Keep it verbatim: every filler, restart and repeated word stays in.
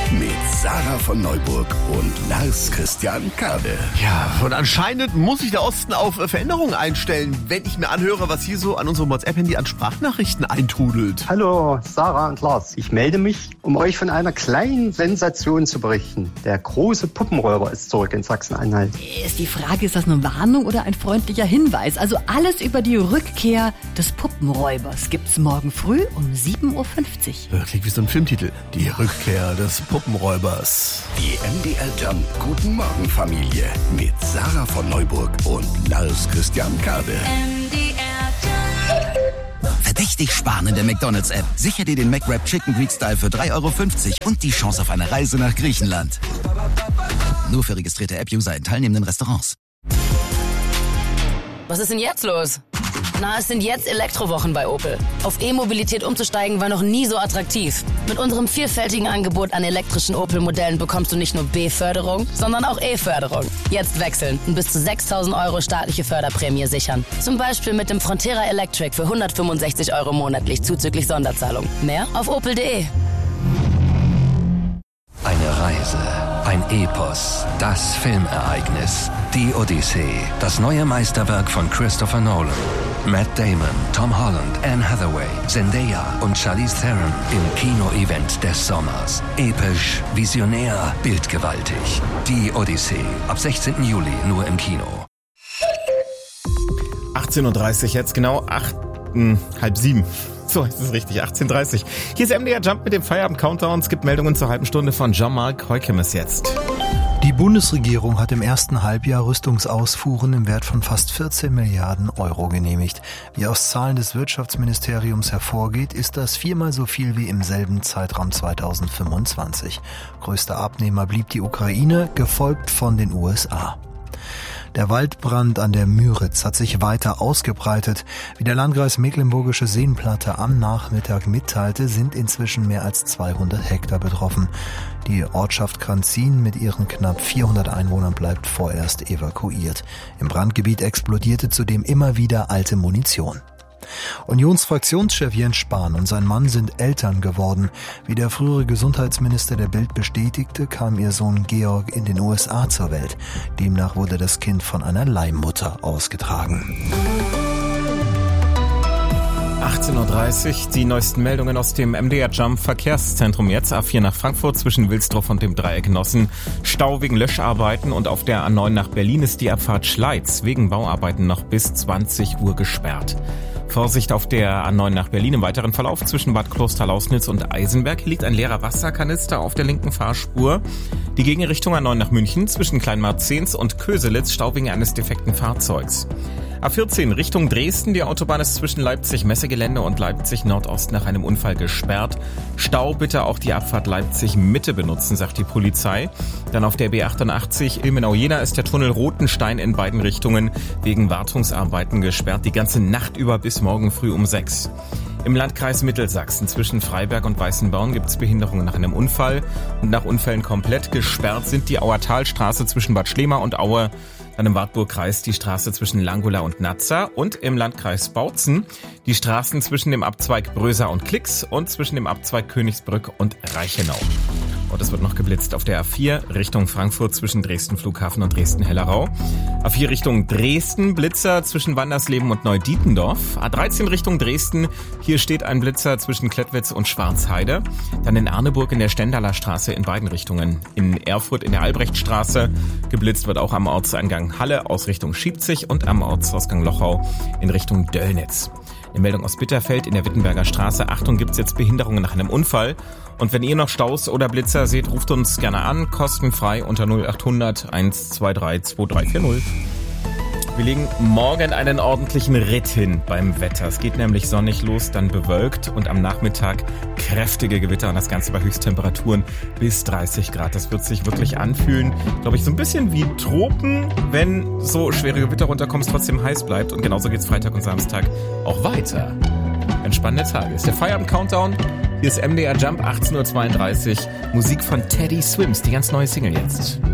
mit Sarah von Neuburg und Lars Christian Kade. Ja, und anscheinend muss sich der Osten auf Veränderungen einstellen, wenn ich mir anhöre, was hier so an unserem WhatsApp-Handy an Sprachnachrichten eintrudelt. Hallo, Sarah und Lars. Ich melde mich, um euch von einer kleinen Sensation zu berichten. Der große Puppenräuber ist zurück in Sachsen-Anhalt. Ist die Frage, ist das eine Warnung oder ein freundlicher Hinweis? Also alles über die Rückkehr des Puppenräubers gibt's morgen früh um sieben Uhr fünfzig. Klingt wie so ein Filmtitel. Die Rückkehr des Puppenräubers. Die M D R Jump Guten Morgen Familie mit Sarah von Neuburg und Lars Christian Kade. M D R Jump. Verdächtig sparen in der McDonald's-App. Sicher dir den McWrap Chicken Greek Style für drei Euro fünfzig und die Chance auf eine Reise nach Griechenland. Nur für registrierte App-User in teilnehmenden Restaurants. Was ist denn jetzt los? Na, es sind jetzt Elektrowochen bei Opel. Auf E-Mobilität umzusteigen war noch nie so attraktiv. Mit unserem vielfältigen Angebot an elektrischen Opel-Modellen bekommst du nicht nur B-Förderung, sondern auch E-Förderung. Jetzt wechseln und bis zu sechstausend Euro staatliche Förderprämie sichern. Zum Beispiel mit dem Frontera Electric für hundertfünfundsechzig Euro monatlich zuzüglich Sonderzahlung. Mehr auf opel punkt de. Eine Reise, ein Epos, das Filmereignis, die Odyssee, das neue Meisterwerk von Christopher Nolan. Matt Damon, Tom Holland, Anne Hathaway, Zendaya und Charlize Theron im Kino-Event des Sommers. Episch, visionär, bildgewaltig. Die Odyssee, ab sechzehnten Juli nur im Kino. achtzehn Uhr dreißig, jetzt genau acht, mh, halb sieben. So, ist es richtig, achtzehn Uhr dreißig. Hier ist M D R Jump mit dem Feierabend-Countdown. Es gibt Meldungen zur halben Stunde von Jean-Marc Heukemes jetzt. Die Bundesregierung hat im ersten Halbjahr Rüstungsausfuhren im Wert von fast vierzehn Milliarden Euro genehmigt. Wie aus Zahlen des Wirtschaftsministeriums hervorgeht, ist das viermal so viel wie im selben Zeitraum zweitausendfünfundzwanzig. Größter Abnehmer blieb die Ukraine, gefolgt von den U S A. Der Waldbrand an der Müritz hat sich weiter ausgebreitet. Wie der Landkreis Mecklenburgische Seenplatte am Nachmittag mitteilte, sind inzwischen mehr als zweihundert Hektar betroffen. Die Ortschaft Kranzin mit ihren knapp vierhundert Einwohnern bleibt vorerst evakuiert. Im Brandgebiet explodierte zudem immer wieder alte Munition. Unionsfraktionschef Jens Spahn und sein Mann sind Eltern geworden. Wie der frühere Gesundheitsminister der Bild bestätigte, kam ihr Sohn Georg in den U S A zur Welt. Demnach wurde das Kind von einer Leihmutter ausgetragen. achtzehn Uhr dreißig, die neuesten Meldungen aus dem M D R Jump Verkehrszentrum jetzt. A vier nach Frankfurt zwischen Wilsdruff und dem Dreieck Nossen. Stau wegen Löscharbeiten und auf der A neun nach Berlin ist die Abfahrt Schleiz wegen Bauarbeiten noch bis zwanzig Uhr gesperrt. Vorsicht auf der A neun nach Berlin im weiteren Verlauf zwischen Bad Kloster-Lausnitz und Eisenberg. Hier liegt ein leerer Wasserkanister auf der linken Fahrspur. Die Gegenrichtung A neun nach München zwischen Kleinmarzens und Köselitz, Stau wegen eines defekten Fahrzeugs. A vierzehn Richtung Dresden, die Autobahn ist zwischen Leipzig-Messegelände und Leipzig-Nordost nach einem Unfall gesperrt. Stau, bitte auch die Abfahrt Leipzig-Mitte benutzen, sagt die Polizei. Dann auf der B achtundachtzig Ilmenau-Jena ist der Tunnel Rotenstein in beiden Richtungen wegen Wartungsarbeiten gesperrt, die ganze Nacht über bis morgen früh um sechs. Im Landkreis Mittelsachsen zwischen Freiberg und Weißenborn gibt es Behinderungen nach einem Unfall. Und nach Unfällen komplett gesperrt sind die Auertalstraße zwischen Bad Schlema und Aue, dann im Wartburgkreis die Straße zwischen Langula und Nazza und im Landkreis Bautzen die Straßen zwischen dem Abzweig Bröser und Klix und zwischen dem Abzweig Königsbrück und Reichenau. Und es wird noch geblitzt auf der A vier Richtung Frankfurt zwischen Dresden Flughafen und Dresden-Hellerau. A vier Richtung Dresden, Blitzer zwischen Wandersleben und Neudietendorf. A dreizehn Richtung Dresden, hier steht ein Blitzer zwischen Klettwitz und Schwarzheide. Dann in Arneburg in der Stendaler Straße in beiden Richtungen. In Erfurt in der Albrechtstraße. Geblitzt wird auch am Ortseingang Halle aus Richtung Schiebzig und am Ortsausgang Lochau in Richtung Döllnitz. Eine Meldung aus Bitterfeld in der Wittenberger Straße. Achtung, gibt's jetzt Behinderungen nach einem Unfall. Und wenn ihr noch Staus oder Blitzer seht, ruft uns gerne an, kostenfrei unter null achthundert eins zwei drei zwei drei vier null. Wir legen morgen einen ordentlichen Ritt hin beim Wetter. Es geht nämlich sonnig los, dann bewölkt und am Nachmittag kräftige Gewitter und das Ganze bei Höchsttemperaturen bis dreißig Grad. Das wird sich wirklich anfühlen, glaube ich, so ein bisschen wie Tropen, wenn so schwere Gewitter runterkommen, es trotzdem heiß bleibt. Und genauso geht's Freitag und Samstag auch weiter. Entspannende Tage. Ist der Feierabend-Countdown. Hier ist M D R Jump, achtzehn Uhr zweiunddreißig. Musik von Teddy Swims, die ganz neue Single jetzt.